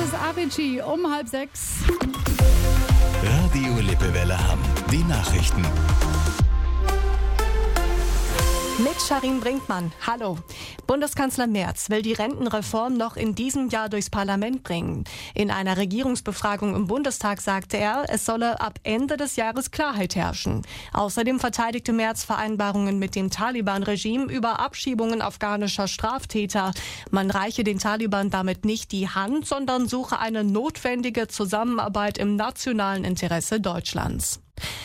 ist Avicii um 5:30. Radio Lippewelle Hamm. Die Nachrichten. Mit Sharin Brinkmann. Hallo. Bundeskanzler Merz will die Rentenreform noch in diesem Jahr durchs Parlament bringen. In einer Regierungsbefragung im Bundestag sagte er, es solle ab Ende des Jahres Klarheit herrschen. Außerdem verteidigte Merz Vereinbarungen mit dem Taliban-Regime über Abschiebungen afghanischer Straftäter. Man reiche den Taliban damit nicht die Hand, sondern suche eine notwendige Zusammenarbeit im nationalen Interesse Deutschlands.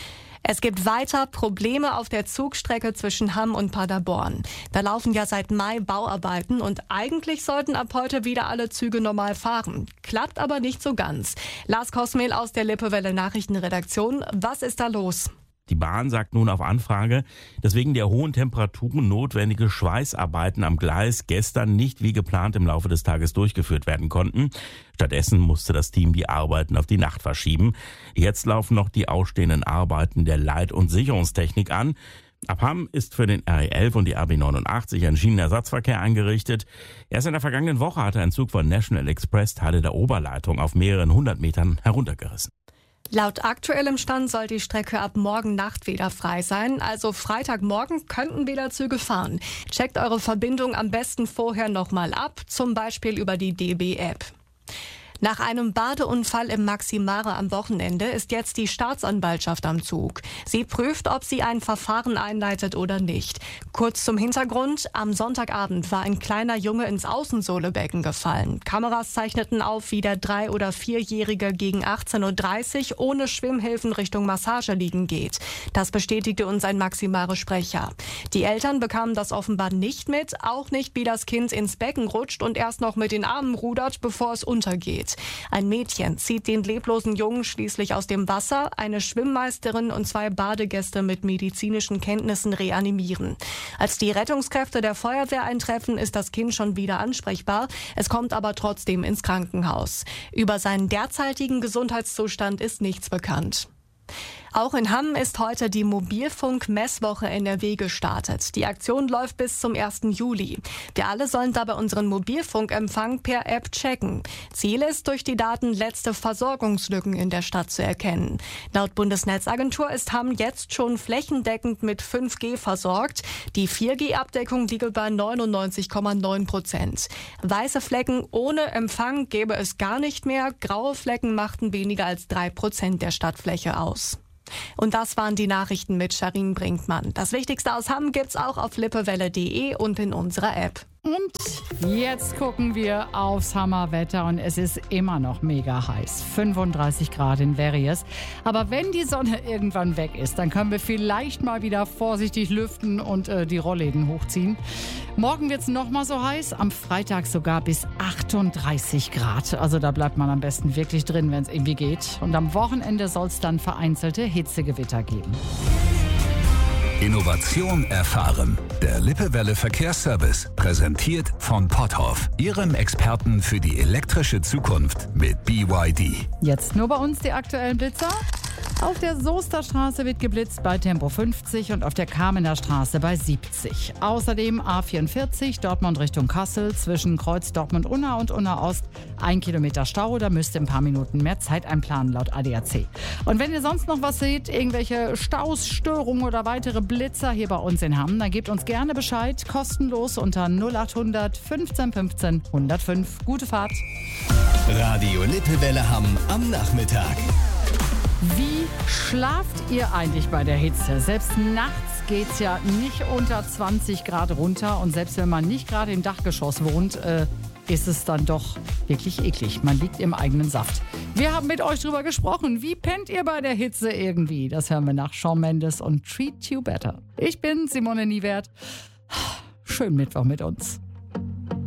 Es gibt weiter Probleme auf der Zugstrecke zwischen Hamm und Paderborn. Da laufen ja seit Mai Bauarbeiten und eigentlich sollten ab heute wieder alle Züge normal fahren. Klappt aber nicht so ganz. Lars Kosmehl aus der Lippewelle Nachrichtenredaktion. Was ist da los? Die Bahn sagt nun auf Anfrage, dass wegen der hohen Temperaturen notwendige Schweißarbeiten am Gleis gestern nicht wie geplant im Laufe des Tages durchgeführt werden konnten. Stattdessen musste das Team die Arbeiten auf die Nacht verschieben. Jetzt laufen noch die ausstehenden Arbeiten der Leit- und Sicherungstechnik an. Ab Hamm ist für den RE11 und die RB 89 ein Schienenersatzverkehr eingerichtet. Erst in der vergangenen Woche hatte ein Zug von National Express Teile der Oberleitung auf mehreren 100 Metern heruntergerissen. Laut aktuellem Stand soll die Strecke ab morgen Nacht wieder frei sein. Also Freitagmorgen könnten wieder Züge fahren. Checkt eure Verbindung am besten vorher nochmal ab, zum Beispiel über die DB-App. Nach einem Badeunfall im Maximare am Wochenende ist jetzt die Staatsanwaltschaft am Zug. Sie prüft, ob sie ein Verfahren einleitet oder nicht. Kurz zum Hintergrund: Am Sonntagabend war ein kleiner Junge ins Außensohlebecken gefallen. Kameras zeichneten auf, wie der 3- oder 4-Jährige gegen 18:30 Uhr ohne Schwimmhilfen Richtung Massage liegen geht. Das bestätigte uns ein Maximare-Sprecher. Die Eltern bekamen das offenbar nicht mit, auch nicht, wie das Kind ins Becken rutscht und erst noch mit den Armen rudert, bevor es untergeht. Ein Mädchen zieht den leblosen Jungen schließlich aus dem Wasser. Eine Schwimmmeisterin und 2 Badegäste mit medizinischen Kenntnissen reanimieren. Als die Rettungskräfte der Feuerwehr eintreffen, ist das Kind schon wieder ansprechbar. Es kommt aber trotzdem ins Krankenhaus. Über seinen derzeitigen Gesundheitszustand ist nichts bekannt. Auch in Hamm ist heute die Mobilfunk-Messwoche NRW gestartet. Die Aktion läuft bis zum 1. Juli. Wir alle sollen dabei unseren Mobilfunkempfang per App checken. Ziel ist, durch die Daten letzte Versorgungslücken in der Stadt zu erkennen. Laut Bundesnetzagentur ist Hamm jetzt schon flächendeckend mit 5G versorgt. Die 4G-Abdeckung liege bei 99,9%. Weiße Flecken ohne Empfang gäbe es gar nicht mehr. Graue Flecken machten weniger als 3% der Stadtfläche aus. Und das waren die Nachrichten mit Sharin Brinkmann. Das Wichtigste aus Hamm gibt's auch auf lippewelle.de und in unserer App. Und jetzt gucken wir aufs Hammerwetter und es ist immer noch mega heiß. 35 Grad in Verriers. Aber wenn die Sonne irgendwann weg ist, dann können wir vielleicht mal wieder vorsichtig lüften und die Rollläden hochziehen. Morgen wird es nochmal so heiß, am Freitag sogar bis 38 Grad. Also da bleibt man am besten wirklich drin, wenn es irgendwie geht. Und am Wochenende soll es dann vereinzelte Hitzegewitter geben. Innovation erfahren. Der Lippewelle Verkehrsservice, präsentiert von Potthoff, Ihrem Experten für die elektrische Zukunft mit BYD. Jetzt nur bei uns die aktuellen Blitzer. Auf der Soesterstraße wird geblitzt bei Tempo 50 und auf der Kamener Straße bei 70. Außerdem A44 Dortmund Richtung Kassel zwischen Kreuz Dortmund-Unna und Unna-Ost. 1 Kilometer Stau, da müsst ihr ein paar Minuten mehr Zeit einplanen laut ADAC. Und wenn ihr sonst noch was seht, irgendwelche Staus, Störungen oder weitere Blitzer hier bei uns in Hamm, dann gebt uns gerne Bescheid, kostenlos unter 0800 15 15 105. Gute Fahrt. Radio Lippewelle Hamm am Nachmittag. Wie schlaft ihr eigentlich bei der Hitze? Selbst nachts geht's ja nicht unter 20 Grad runter. Und selbst wenn man nicht gerade im Dachgeschoss wohnt, ist es dann doch wirklich eklig. Man liegt im eigenen Saft. Wir haben mit euch drüber gesprochen. Wie pennt ihr bei der Hitze irgendwie? Das hören wir nach Shawn Mendes und Treat You Better. Ich bin Simone Niewert. Schönen Mittwoch mit uns.